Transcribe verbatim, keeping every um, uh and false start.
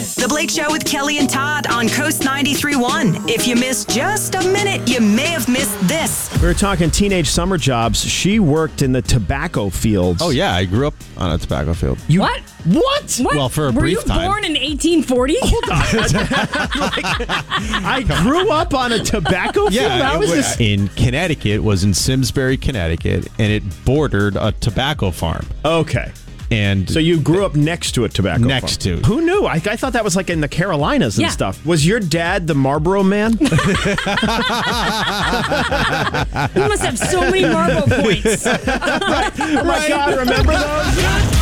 The Blake Show with Kelly and Todd on Coast ninety-three point one. If you missed just a minute, you may have missed this. We were talking teenage summer jobs. She worked in the tobacco fields. Oh, yeah. I grew up on a tobacco field. You, What? What? What? Well, for a Were brief you time. born in eighteen forty? Hold on. Like, I grew up on a tobacco field? Yeah, How it is was this? in Connecticut, was in Simsbury, Connecticut, and it bordered a tobacco farm. Okay. And So you grew up next to a tobacco Next farm. to. Who knew? I, I thought that was like in the Carolinas and Yeah. stuff. Was your dad the Marlboro man? You must have so many Marble points. Oh my God, remember those?